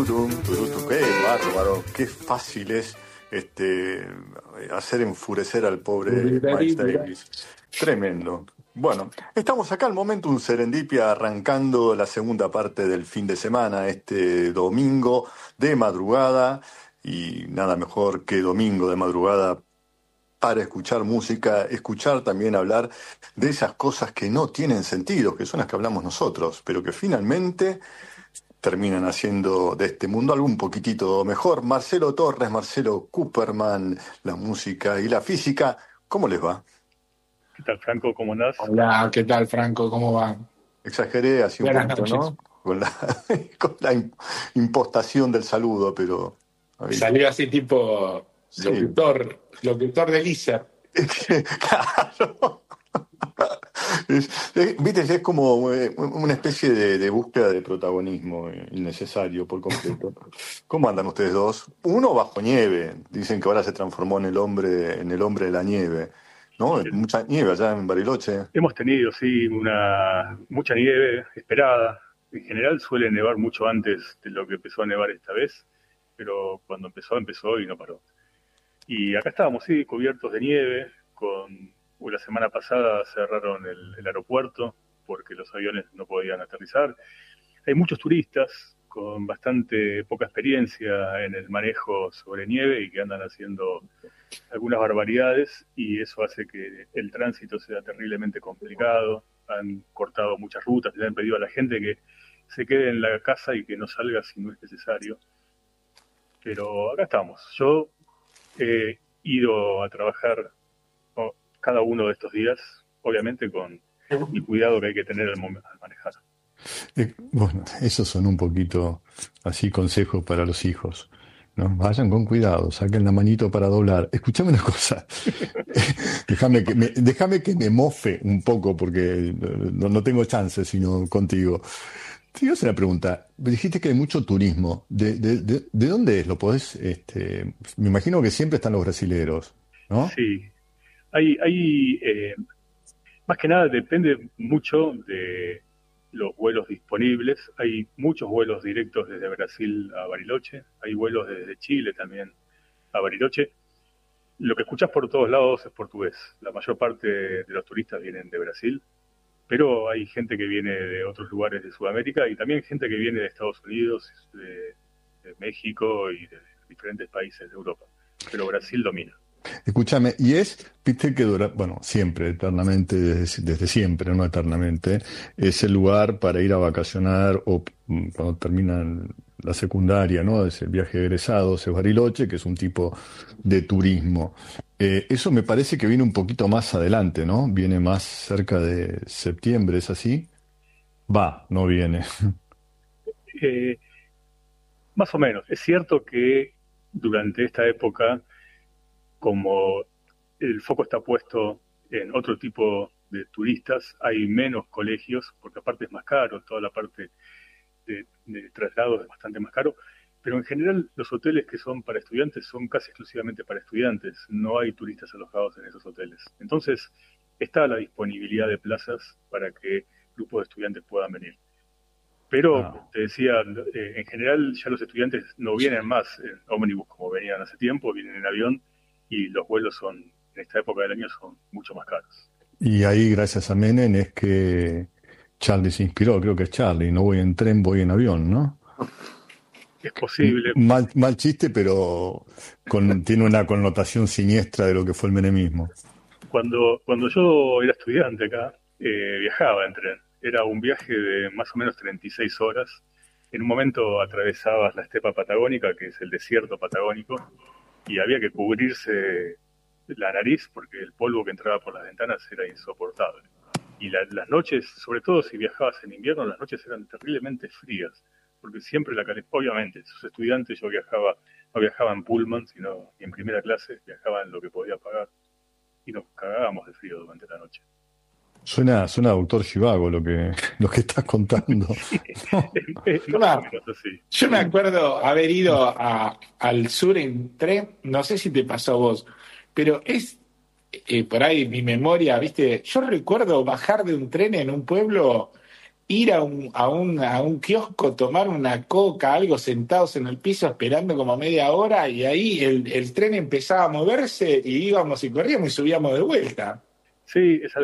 Qué bárbaro, qué fácil es hacer enfurecer al pobre Miles Davis. Tremendo. Bueno, estamos acá al momento, un Serendipia arrancando la segunda parte del fin de semana, este domingo de madrugada, y nada mejor que domingo de madrugada para escuchar música, escuchar también hablar de esas cosas que no tienen sentido, que son las que hablamos nosotros, pero que finalmente terminan haciendo de este mundo algo un poquitito mejor. Marcelo Torres, Marcelo Cooperman, la música y la física, ¿cómo les va? ¿Qué tal, Franco? ¿Cómo andás? Hola, ¿qué tal, Franco? ¿Cómo va? Exageré así un Buenas poquito, noches. ¿no? Con la, con la impostación del saludo, pero ahí, Salió así tipo sí. locutor de Lisa. Claro. Viste, es como una especie de búsqueda de protagonismo innecesario por completo. ¿Cómo andan ustedes dos? Uno bajo nieve, dicen que ahora se transformó en el hombre de la nieve, ¿no? Mucha nieve allá en Bariloche. Hemos tenido, sí, mucha nieve esperada. En general suele nevar mucho antes de lo que empezó a nevar esta vez, pero cuando empezó y no paró. Y acá estábamos, sí, cubiertos de nieve. La semana pasada cerraron el aeropuerto porque los aviones no podían aterrizar. Hay muchos turistas con bastante poca experiencia en el manejo sobre nieve y que andan haciendo algunas barbaridades, y eso hace que el tránsito sea terriblemente complicado. Han cortado muchas rutas, le han pedido a la gente que se quede en la casa y que no salga si no es necesario. Pero acá estamos. Yo he ido a trabajar cada uno de estos días, obviamente con el cuidado que hay que tener al manejar. Bueno, esos son un poquito así consejos para los hijos, ¿no? Vayan con cuidado, saquen la manito para doblar. Escúchame una cosa, déjame que me mofe un poco porque no tengo chance sino contigo. Te iba a hacer una pregunta. Dijiste que hay mucho turismo. ¿De dónde es? ¿Lo podés? Me imagino que siempre están los brasileros, ¿no? Sí, hay más que nada depende mucho de los vuelos disponibles. Hay muchos vuelos directos desde Brasil a Bariloche, hay vuelos desde Chile también a Bariloche. Lo que escuchás por todos lados es portugués. La mayor parte de los turistas vienen de Brasil, pero hay gente que viene de otros lugares de Sudamérica y también gente que viene de Estados Unidos, de México y de diferentes países de Europa. Pero Brasil domina. Escúchame, viste que dura, bueno, siempre, eternamente, desde siempre, no eternamente, es el lugar para ir a vacacionar o cuando terminan la secundaria, ¿no? Es el viaje de egresados, es Bariloche, que es un tipo de turismo. Eso me parece que viene un poquito más adelante, ¿no? Viene más cerca de septiembre, ¿es así? Va, no viene. Eh, Más o menos. Es cierto que durante esta época, como el foco está puesto en otro tipo de turistas, hay menos colegios, porque aparte es más caro, toda la parte de traslados es bastante más caro, pero en general los hoteles que son para estudiantes son casi exclusivamente para estudiantes, no hay turistas alojados en esos hoteles. Entonces está la disponibilidad de plazas para que grupos de estudiantes puedan venir. Pero, Ah. te decía, en general ya los estudiantes no vienen más en ómnibus como venían hace tiempo, vienen en avión, y los vuelos en esta época del año son mucho más caros. Y ahí, gracias a Menem, es que Charlie se inspiró, creo que es Charlie, no voy en tren, voy en avión, ¿no? Es posible. Mal chiste, pero tiene una connotación siniestra de lo que fue el menemismo. Cuando yo era estudiante acá, viajaba en tren. Era un viaje de más o menos 36 horas. En un momento atravesabas la estepa patagónica, que es el desierto patagónico, y había que cubrirse la nariz porque el polvo que entraba por las ventanas era insoportable. Y las noches, sobre todo si viajabas en invierno, las noches eran terriblemente frías, porque siempre obviamente, sus estudiantes, no viajaba en pullman, sino en primera clase, viajaba en lo que podía pagar, y nos cagábamos de frío durante la noche. Suena a Doctor Zhivago lo que estás contando. Sí, Yo más o me, menos así. yo me acuerdo haber ido al sur en tren, no sé si te pasó a vos, pero es por ahí mi memoria, ¿viste? Yo recuerdo bajar de un tren en un pueblo ir a un kiosco, tomar una coca, algo sentados en el piso esperando como media hora y ahí el tren empezaba a moverse y íbamos y corríamos y subíamos de vuelta. Sí, es